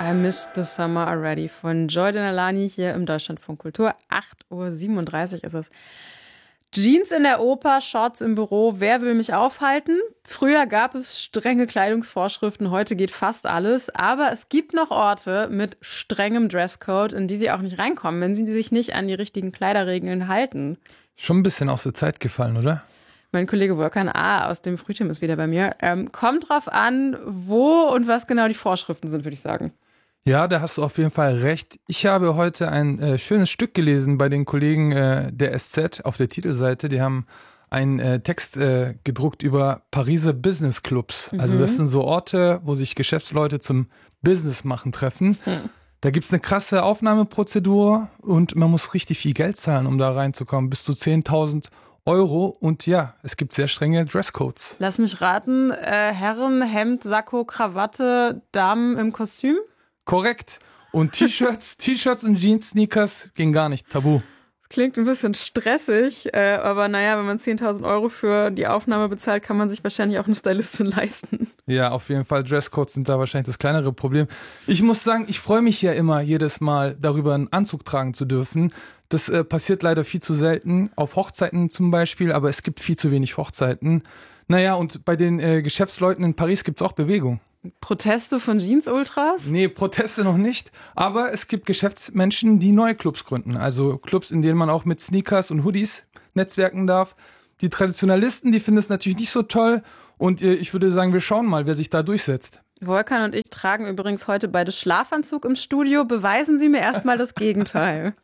I Missed the Summer Already von Joy Denalani hier im Deutschlandfunk Kultur. 8:37 Uhr ist es. Jeans in der Oper, Shorts im Büro. Wer will mich aufhalten? Früher gab es strenge Kleidungsvorschriften, heute geht fast alles. Aber es gibt noch Orte mit strengem Dresscode, in die Sie auch nicht reinkommen, wenn Sie sich nicht an die richtigen Kleiderregeln halten. Schon ein bisschen aus der Zeit gefallen, oder? Mein Kollege Volkan A. aus dem Frühteam ist wieder bei mir. Kommt drauf an, wo und was genau die Vorschriften sind, würde ich sagen. Ja, da hast du auf jeden Fall recht. Ich habe heute ein schönes Stück gelesen bei den Kollegen der SZ auf der Titelseite. Die haben einen Text gedruckt über Pariser Business Clubs. Also das sind so Orte, wo sich Geschäftsleute zum Business machen treffen. Da gibt's eine krasse Aufnahmeprozedur und man muss richtig viel Geld zahlen, um da reinzukommen. Bis zu 10.000 Euro. Und ja, es gibt sehr strenge Dresscodes. Lass mich raten, Herren, Hemd, Sakko, Krawatte, Damen im Kostüm? Korrekt. Und T-Shirts und Jeans, Sneakers ging gar nicht. Tabu. Klingt ein bisschen stressig, aber naja, wenn man 10.000 Euro für die Aufnahme bezahlt, kann man sich wahrscheinlich auch eine Stylistin leisten. Ja, auf jeden Fall. Dresscodes sind da wahrscheinlich das kleinere Problem. Ich muss sagen, ich freue mich ja immer jedes Mal darüber, einen Anzug tragen zu dürfen. Das passiert leider viel zu selten, auf Hochzeiten zum Beispiel, aber es gibt viel zu wenig Hochzeiten. Naja, und bei den Geschäftsleuten in Paris gibt's auch Bewegung. Proteste von Jeans-Ultras? Nee, Proteste noch nicht, aber es gibt Geschäftsmenschen, die neue Clubs gründen. Also Clubs, in denen man auch mit Sneakers und Hoodies netzwerken darf. Die Traditionalisten, die finden es natürlich nicht so toll und ich würde sagen, wir schauen mal, wer sich da durchsetzt. Volkan und ich tragen übrigens heute beide Schlafanzug im Studio. Beweisen Sie mir erstmal das Gegenteil.